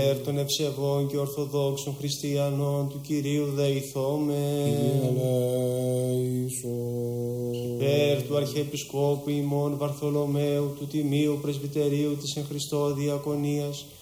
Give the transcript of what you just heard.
Υπέρ των ευσεβών και ορθοδόξων χριστιανών του Κυρίου δεηθώμε. Υπέρ του Αρχιεπισκόπου ημών Βαρθολομαίου του Τιμίου Πρεσβυτερίου της εν Χριστώ Διακονίας